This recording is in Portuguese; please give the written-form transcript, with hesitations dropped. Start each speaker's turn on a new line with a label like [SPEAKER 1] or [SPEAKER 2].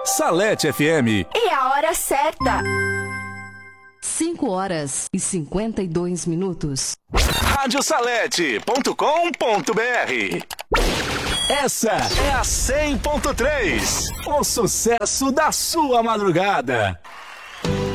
[SPEAKER 1] Salete FM.
[SPEAKER 2] E a hora certa.
[SPEAKER 3] 5h52.
[SPEAKER 1] Radiosalete.com.br. Essa é a 100.3, o sucesso da sua madrugada.